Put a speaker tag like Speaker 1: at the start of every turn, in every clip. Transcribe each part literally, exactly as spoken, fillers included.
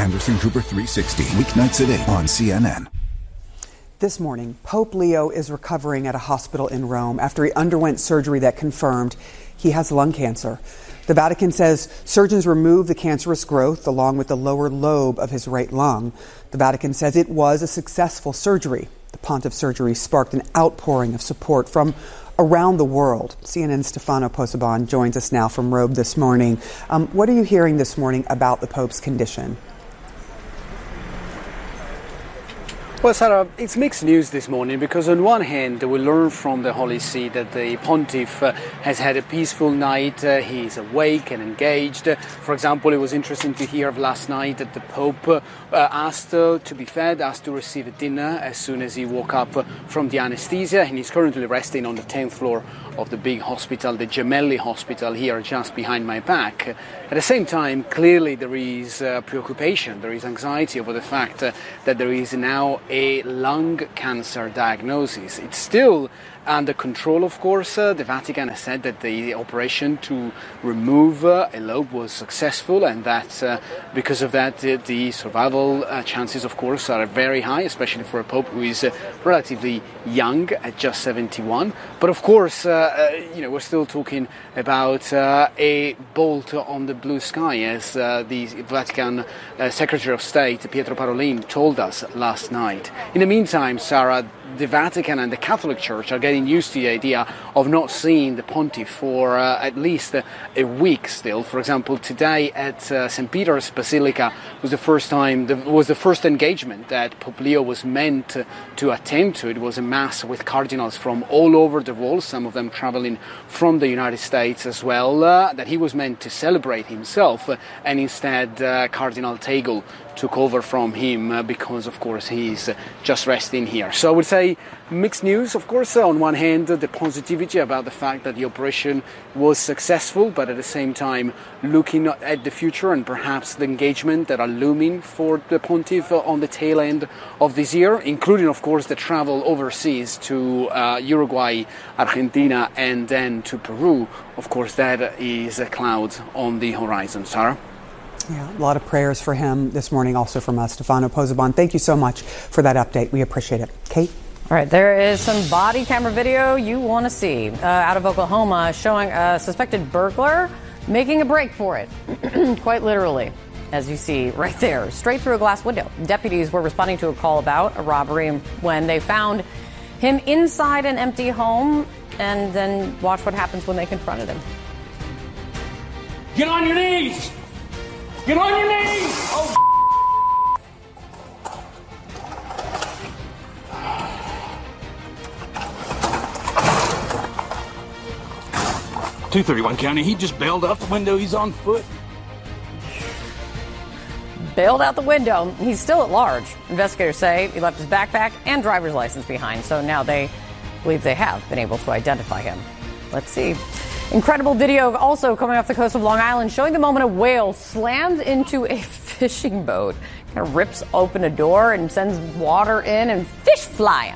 Speaker 1: Anderson Cooper three sixty, weeknights at eight on C N N.
Speaker 2: This morning, Pope Leo is recovering at a hospital in Rome after he underwent surgery that confirmed he has lung cancer. The Vatican says surgeons removed the cancerous growth along with the lower lobe of his right lung. The Vatican says it was a successful surgery. The Pontiff's surgery sparked an outpouring of support from around the world. C N N's Stefano Pozzebon joins us now from Rome this morning. Um, what are you hearing this morning about the Pope's condition?
Speaker 3: Well, Sarah, it's mixed news this morning because on one hand we learn from the Holy See that the Pontiff uh, has had a peaceful night, uh, he's awake and engaged. For example, it was interesting to hear last night that the Pope uh, asked uh, to be fed, asked to receive a dinner as soon as he woke up uh, from the anesthesia, and he's currently resting on the tenth floor of the big hospital, the Gemelli Hospital here just behind my back. At the same time, clearly there is uh, preoccupation, there is anxiety over the fact uh, that there is now a lung cancer diagnosis. It's still under control, of course. Uh, the Vatican has said that the operation to remove uh, a lobe was successful, and that uh, because of that uh, the survival uh, chances, of course, are very high, especially for a pope who is uh, relatively young at just seventy-one. But of course, uh, uh, you know, we're still talking about uh, a bolt on the blue sky, as uh, the Vatican uh, Secretary of State Pietro Parolin told us last night. In the meantime, Sarah, the Vatican and the Catholic Church are getting used to the idea of not seeing the Pontiff for uh, at least uh, a week still. For example, today at uh, Saint Peter's Basilica was the first time, the, was the first engagement that Pope Leo was meant to, to attend to. It was a mass with cardinals from all over the world, some of them traveling from the United States as well, uh, that he was meant to celebrate himself, uh, and instead uh, Cardinal Tagle took over from him uh, because, of course, he's uh, just resting here. So I would say mixed news, of course. Uh, on one hand, uh, the positivity about the fact that the operation was successful, but at the same time looking at the future and perhaps the engagement that are looming for the Pontiff uh, on the tail end of this year, including, of course, the travel overseas to uh, Uruguay, Argentina, and then to Peru. Of course, that is a cloud on the horizon. Sarah?
Speaker 2: Yeah, a lot of prayers for him this morning, also from us. Stefano Pozzebon, thank you so much for that update. We appreciate it. Kate?
Speaker 4: All right, there is some body camera video you want to see uh, out of Oklahoma showing a suspected burglar making a break for it, quite literally, as you see right there, straight through a glass window. Deputies were responding to a call about a robbery when they found him inside an empty home, and then watch what happens when they confronted him.
Speaker 5: Get on your knees! Get on your knees! Oh, two thirty-one County, he just bailed out the window. He's on foot.
Speaker 4: Bailed out the window. He's still at large. Investigators say he left his backpack and driver's license behind, so now they believe they have been able to identify him. Let's see. Incredible video also coming off the coast of Long Island showing the moment a whale slams into a fishing boat, kind of rips open a door and sends water in and fish flying.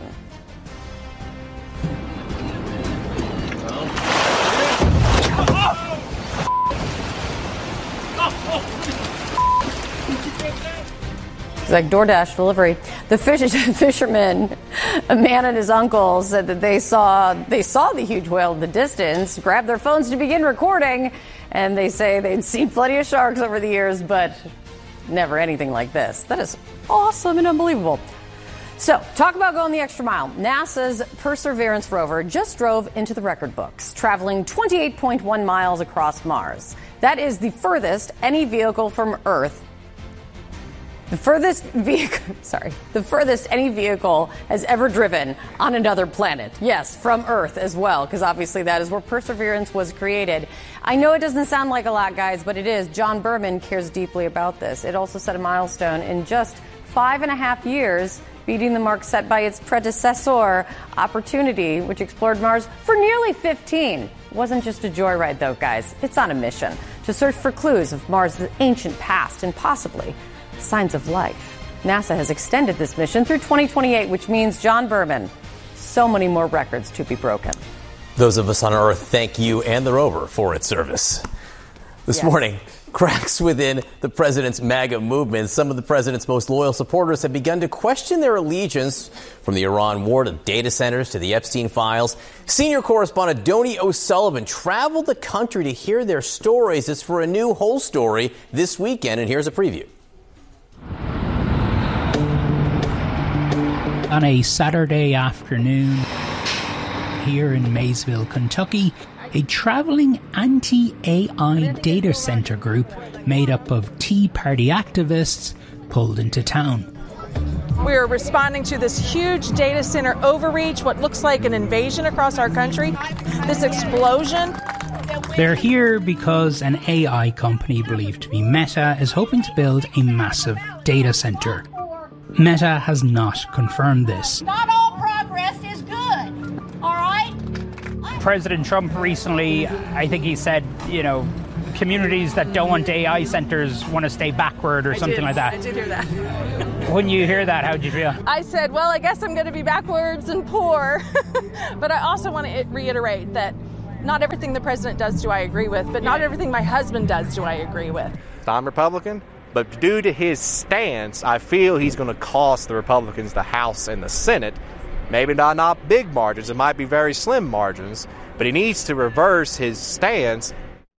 Speaker 4: It's like DoorDash delivery. The fish, fisherman, a man and his uncle, said that they saw they saw the huge whale in the distance, grabbed their phones to begin recording, and they say they'd seen plenty of sharks over the years, but never anything like this. That is awesome and unbelievable. So, talk about going the extra mile. NASA's Perseverance rover just drove into the record books, traveling twenty-eight point one miles across Mars. That is the furthest any vehicle from Earth The furthest vehicle, sorry, the furthest any vehicle has ever driven on another planet. Yes, from Earth as well, because obviously that is where Perseverance was created. I know it doesn't sound like a lot, guys, but it is. John Berman cares deeply about this. It also set a milestone in just five and a half years, beating the mark set by its predecessor, Opportunity, which explored Mars for nearly fifteen. It wasn't just a joyride, though, guys. It's on a mission to search for clues of Mars' ancient past and possibly signs of life. NASA has extended this mission through twenty twenty-eight, which means, John Berman, so many more records to be broken.
Speaker 6: Those of us on Earth thank you and the rover for its service. This
Speaker 4: yes.
Speaker 6: morning, Cracks within the president's MAGA movement. Some of the president's most loyal supporters have begun to question their allegiance, from the Iran war to data centers to the Epstein files. Senior correspondent Donie O'Sullivan traveled the country to hear their stories. It's for a new Whole Story this weekend, and here's a preview.
Speaker 7: On a Saturday afternoon here in Maysville, Kentucky, a traveling anti-A I data center group made up of Tea Party activists pulled into town.
Speaker 8: We're responding to this huge data center overreach, what looks like an invasion across our country, this explosion.
Speaker 7: They're here because an A I company believed to be Meta is hoping to build a massive data center. Meta has not confirmed this.
Speaker 9: Not all progress is good, all right?
Speaker 10: President Trump recently, I think he said, you know, communities that don't want A I centers want to stay backward or
Speaker 8: I
Speaker 10: something
Speaker 8: did,
Speaker 10: like that.
Speaker 8: I did hear that.
Speaker 10: When you hear that, how'd you feel?
Speaker 8: I said, well, I guess I'm going to be backwards and poor. But I also want to reiterate that not everything the president does do I agree with, but not everything my husband does do I agree with.
Speaker 11: I'm Republican, but due to his stance, I feel he's going to cost the Republicans the House and the Senate. Maybe not, not big margins, it might be very slim margins, but he needs to reverse his stance.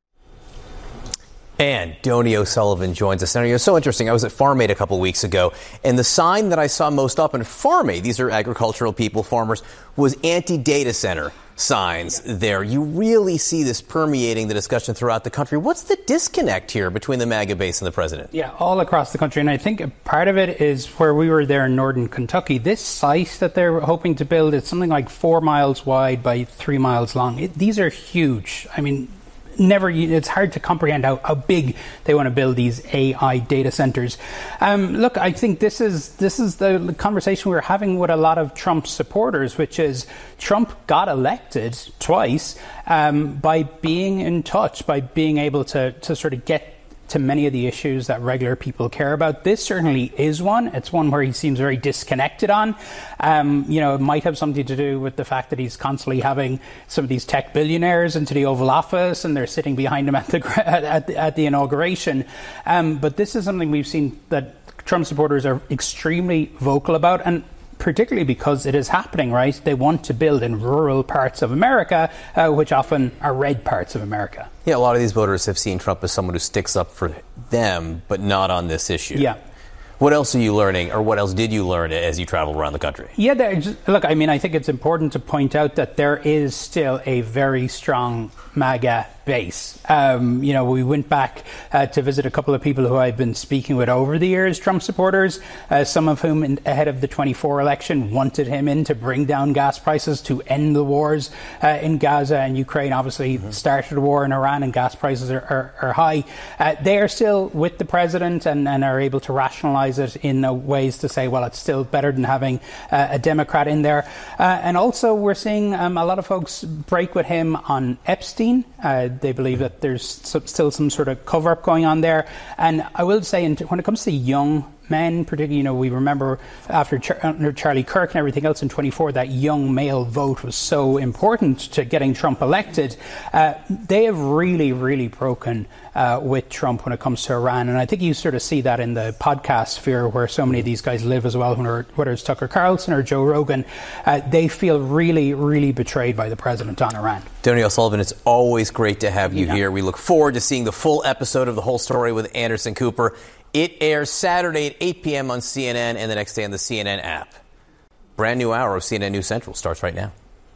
Speaker 6: And Donie O'Sullivan joins us. Now, it's so interesting. I was at Farm Aid a couple weeks ago, and the sign that I saw most up in Farm Aid, these are agricultural people, farmers, was anti-data center signs there. You really see this permeating the discussion throughout the country. What's the disconnect here between the MAGA base and the president?
Speaker 7: Yeah, all across the country. And I think part of it is where we were there in northern Kentucky. This site that they're hoping to build is something like four miles wide by three miles long. It, these are huge. I mean, never, it's hard to comprehend how, how big they want to build these A I data centers. Um, look, I think this is this is the conversation we're having with a lot of Trump supporters, which is Trump got elected twice um, by being in touch, by being able to, to sort of get to many of the issues that regular people care about. This certainly is one. It's one where he seems very disconnected on. Um, you know, it might have something to do with the fact that he's constantly having some of these tech billionaires into the Oval Office and they're sitting behind him at the at the, at the inauguration. Um, but this is something we've seen that Trump supporters are extremely vocal about, and particularly because it is happening, right? They want to build in rural parts of America, uh, which often are red parts of America.
Speaker 6: Yeah, a lot of these voters have seen Trump as someone who sticks up for them, but not on this issue.
Speaker 7: Yeah.
Speaker 6: What else are you learning, or what else did you learn as you traveled around the country?
Speaker 7: Yeah, just, look, I mean, I think it's important to point out that there is still a very strong MAGA base. Um, you know, we went back uh, to visit a couple of people who I've been speaking with over the years, Trump supporters, uh, some of whom in, ahead of the twenty-four election wanted him in to bring down gas prices, to end the wars uh, in Gaza and Ukraine. Obviously mm-hmm. started a war in Iran and gas prices are, are, are high. Uh, they are still with the president and, and are able to rationalize it in uh, ways to say, well, it's still better than having uh, a Democrat in there. Uh, and also we're seeing um, a lot of folks break with him on Epstein. Uh, they believe that there's still some sort of cover-up going on there. And I will say, when it comes to young men, particularly, you know, we remember after Char- under Charlie Kirk and everything else in twenty-four, that young male vote was so important to getting Trump elected. Uh, they have really, really broken uh, with Trump when it comes to Iran. And I think you sort of see that in the podcast sphere where so many of these guys live as well, whether it's Tucker Carlson or Joe Rogan. Uh, they feel really, really betrayed by the president on Iran.
Speaker 6: Donie O'Sullivan, it's always great to have you
Speaker 7: yeah.
Speaker 6: here. We look forward to seeing the full episode of The Whole Story with Anderson Cooper. It airs Saturday at eight p.m. on C N N and the next day on the C N N app. Brand new hour of C N N News Central starts right now.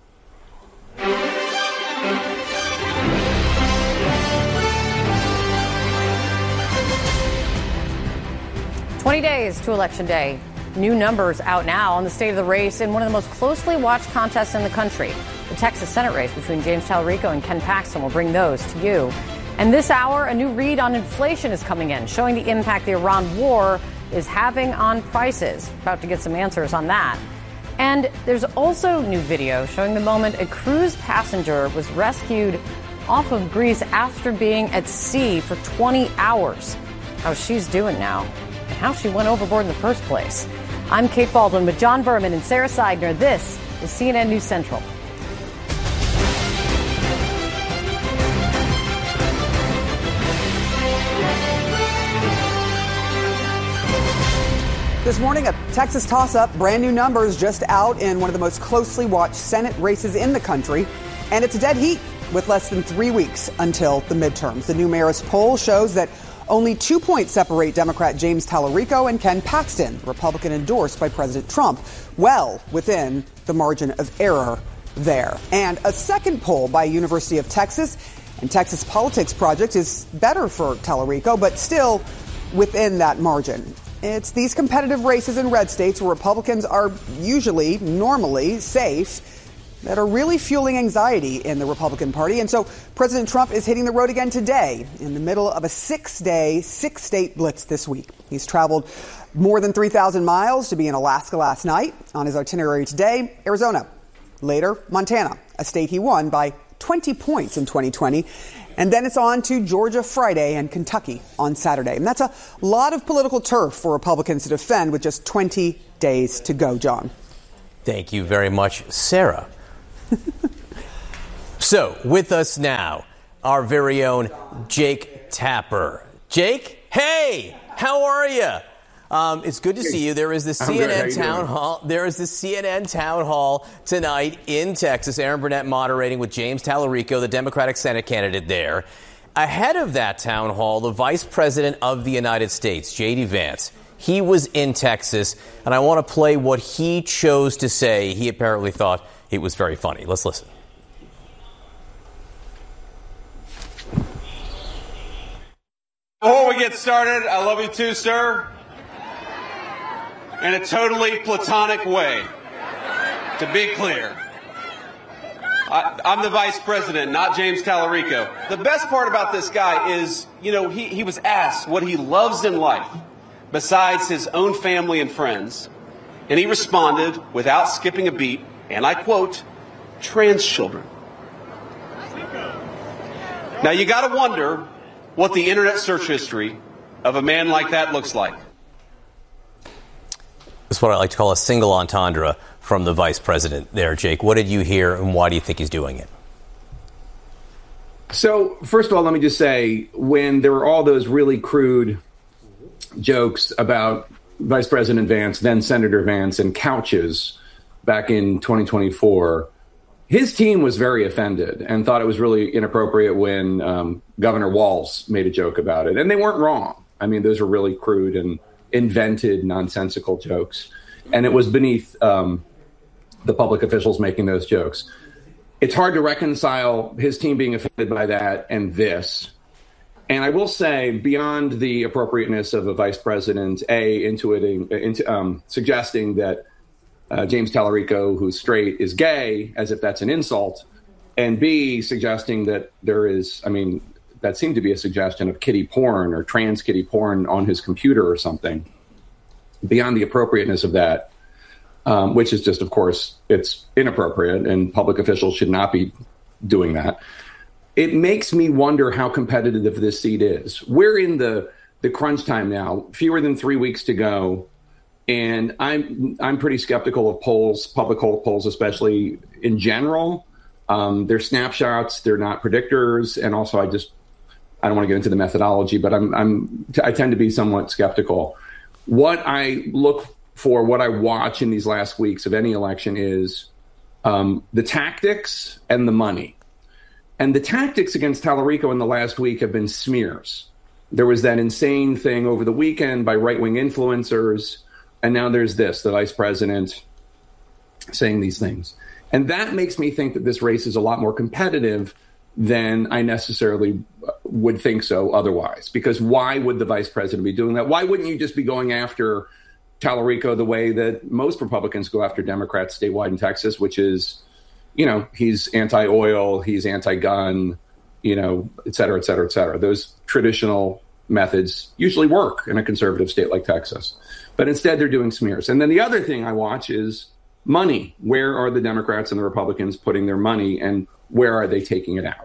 Speaker 4: twenty days to Election Day. New numbers out now on the state of the race in one of the most closely watched contests in the country. The Texas Senate race between James Talarico and Ken Paxton will bring those to you. And this hour, a new read on inflation is coming in, showing the impact the Iran war is having on prices. About to get some answers on that. And there's also new video showing the moment a cruise passenger was rescued off of Greece after being at sea for twenty hours. How she's doing now and how she went overboard in the first place. I'm Kate Baldwin with John Berman and Sarah Seidner. This is C N N News Central.
Speaker 2: This morning, a Texas toss-up, brand new numbers just out in one of the most closely watched Senate races in the country. And it's a dead heat with less than three weeks until the midterms. The new Marist poll shows that only two points separate Democrat James Tallarico and Ken Paxton, Republican endorsed by President Trump, well within the margin of error there. And a second poll by University of Texas and Texas Politics Project is better for Tallarico, but still within that margin. It's these competitive races in red states where Republicans are usually, normally, safe that are really fueling anxiety in the Republican Party. And so President Trump is hitting the road again today in the middle of a six-day, six-state blitz this week. He's traveled more than three thousand miles to be in Alaska last night. On his itinerary today, Arizona. Later, Montana, a state he won by twenty points in twenty twenty. And then it's on to Georgia Friday and Kentucky on Saturday. And that's a lot of political turf for Republicans to defend with just twenty days to go, John.
Speaker 6: Thank you very much, Sarah. So, with us now, our very own Jake Tapper. Jake, hey, how are you? Um, it's good to see you. There is the C N N town hall. There is the C N N town hall tonight in Texas. Aaron Burnett moderating with James Tallarico, the Democratic Senate candidate there. Ahead of that town hall, the Vice President of the United States, J D Vance, he was in Texas, and I want to play what he chose to say. He apparently thought it was very funny. Let's listen.
Speaker 12: Before we get started, I love you too, sir. In a totally platonic way, to be clear. I, I'm the vice president, not James Tallarico. The best part about this guy is, you know, he, he was asked what he loves in life besides his own family and friends. And he responded without skipping a beat, and I quote, trans children. Now you gotta wonder what the internet search history of a man like that looks like.
Speaker 6: It's what I like to call a single entendre from the vice president there, Jake. What did you hear, and why do you think he's doing it?
Speaker 13: So, first of all, let me just say, when there were all those really crude jokes about Vice President Vance, then Senator Vance, and couches back in twenty twenty-four, his team was very offended and thought it was really inappropriate when um, Governor Walz made a joke about it. And they weren't wrong. I mean, those are really crude and invented nonsensical jokes, and it was beneath um, the public officials making those jokes. It's hard to reconcile his team being offended by that and this. And I will say, beyond the appropriateness of a vice president, A, intuiting, into, um, suggesting that uh, James Tallarico, who's straight, is gay, as if that's an insult, and B, suggesting that there is, I mean, that seemed to be a suggestion of kiddie porn or trans kiddie porn on his computer or something. Beyond the appropriateness of that, um, which is just, of course, it's inappropriate and public officials should not be doing that. It makes me wonder how competitive this seat is. We're in the, the crunch time now, fewer than three weeks to go. And I'm, I'm pretty skeptical of polls, public polls, especially in general. Um, they're snapshots, they're not predictors. And also I just, I don't want to get into the methodology, but I'm, I'm, I tend to be somewhat skeptical. What I look for, what I watch in these last weeks of any election is um, the tactics and the money. And the tactics against Tallarico in the last week have been smears. There was that insane thing over the weekend by right-wing influencers. And now there's this, the vice president saying these things. And that makes me think that this race is a lot more competitive than I necessarily would think so otherwise. Because why would the vice president be doing that? Why wouldn't you just be going after Tallarico the way that most Republicans go after Democrats statewide in Texas, which is, you know, he's anti-oil, he's anti-gun, you know, et cetera, et cetera, et cetera. Those traditional methods usually work in a conservative state like Texas. But instead, they're doing smears. And then the other thing I watch is money. Where are the Democrats and the Republicans putting their money, and where are they taking it out?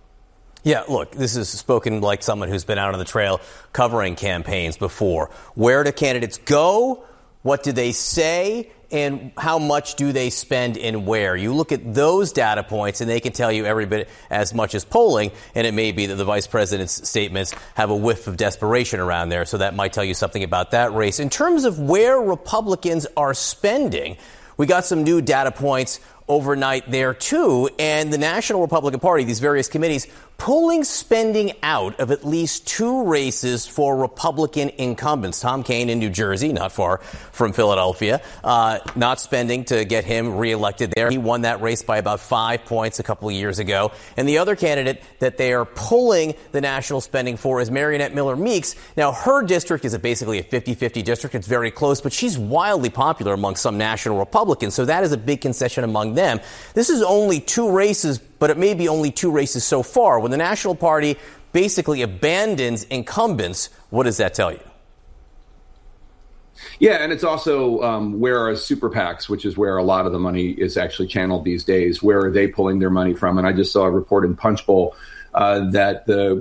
Speaker 6: Yeah, look, this is spoken like someone who's been out on the trail covering campaigns before. Where do candidates go? What do they say? and how much do they spend and where. You look at those data points and they can tell you every bit as much as polling, and it may be that the vice president's statements have a whiff of desperation around there, so that might tell you something about that race. In terms of where Republicans are spending, we got some new data points overnight there, too, and the National Republican Party, these various committees, pulling spending out of at least two races for Republican incumbents. Tom Kean in New Jersey, not far from Philadelphia, uh, not spending to get him reelected there. He won that race by about five points a couple of years ago. And the other candidate that they are pulling the national spending for is Mariannette Miller Meeks. Now, her district is a basically a fifty-fifty district. It's very close, but she's wildly popular among some national Republicans, so that is a big concession among them. This is only two races, but it may be only two races so far. When the National Party basically abandons incumbents, what does that tell you?
Speaker 13: Yeah, and it's also um, where are super PACs, which is where a lot of the money is actually channeled these days. Where are they pulling their money from? And I just saw a report in Punchbowl uh, that the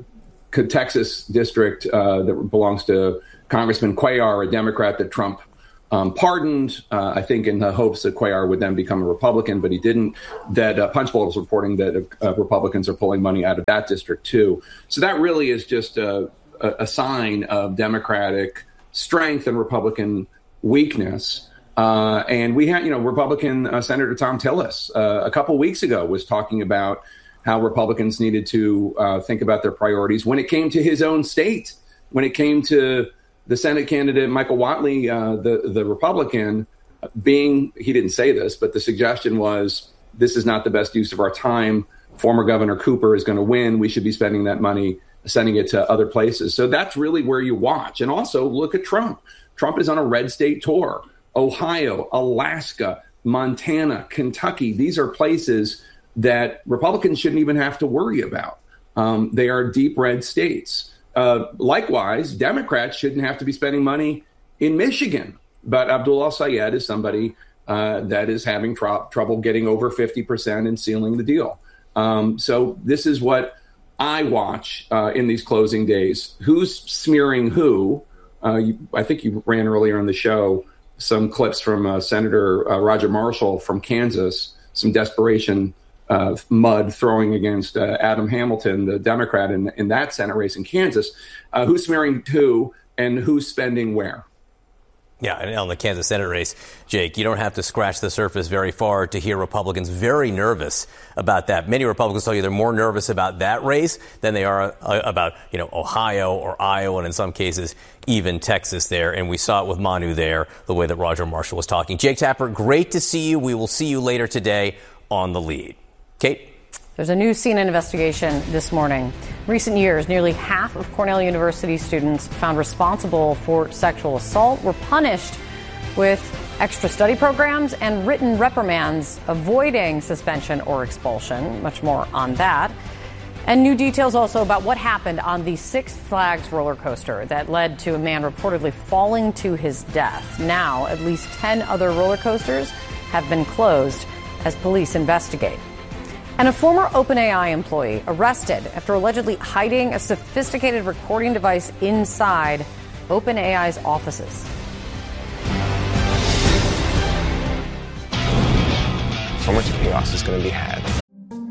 Speaker 13: Texas district uh, that belongs to Congressman Cuellar, a Democrat that Trump Um, pardoned, uh, I think in the hopes that Cuellar would then become a Republican, but he didn't, that uh, Punchbowl is reporting that uh, Republicans are pulling money out of that district, too. So that really is just a, a, a sign of Democratic strength and Republican weakness. Uh, and we had, you know, Republican uh, Senator Thom Tillis uh, a couple weeks ago was talking about how Republicans needed to uh, think about their priorities when it came to his own state, when it came to the Senate candidate, Michael Whatley, uh, the, the Republican, being, he didn't say this, but the suggestion was, this is not the best use of our time. Former Governor Cooper is going to win. We should be spending that money, sending it to other places. So that's really where you watch. And also look at Trump. Trump is on a red state tour. Ohio, Alaska, Montana, Kentucky. These are places that Republicans shouldn't even have to worry about. Um, they are deep red states. Uh, likewise, Democrats shouldn't have to be spending money in Michigan. But Abdul El-Sayed is somebody uh, that is having tr- trouble getting over fifty percent and sealing the deal. Um, so this is what I watch uh, in these closing days. Who's smearing who? Uh, you, I think you ran earlier in the show some clips from uh, Senator uh, Roger Marshall from Kansas, some desperation Uh, mud throwing against uh, Adam Hamilton, the Democrat in, in that Senate race in Kansas. Uh, who's smearing who and who's spending where?
Speaker 6: Yeah, and on the Kansas Senate race, Jake, you don't have to scratch the surface very far to hear Republicans very nervous about that. Many Republicans tell you they're more nervous about that race than they are uh, about, you know, Ohio or Iowa, and in some cases, even Texas there. And we saw it with Manu there, the way that Roger Marshall was talking. Jake Tapper, great to see you. We will see you later today on The Lead. Kate?
Speaker 4: There's a new C N N investigation this morning. In recent years, nearly half of Cornell University students found responsible for sexual assault were punished with extra study programs and written reprimands, avoiding suspension or expulsion. Much more on that. And new details also about what happened on the Six Flags roller coaster that led to a man reportedly falling to his death. Now, at least ten other roller coasters have been closed as police investigate. And a former OpenAI employee arrested after allegedly hiding a sophisticated recording device inside OpenAI's offices.
Speaker 14: So much chaos is going to be had.